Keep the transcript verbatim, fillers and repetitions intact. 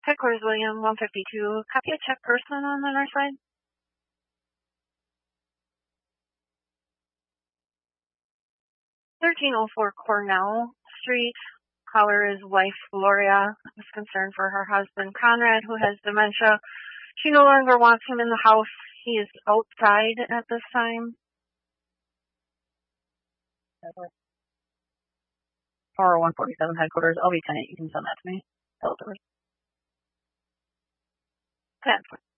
Headquarters William, one fifty-two. Copy a check person on the north side. thirteen oh four Cornell Street. Caller is wife Gloria. Is concerned for her husband Conrad, who has dementia. She no longer wants him in the house. He is outside at this time. Tower one forty-seven headquarters. I'll be tenant. You can send that to me. ten.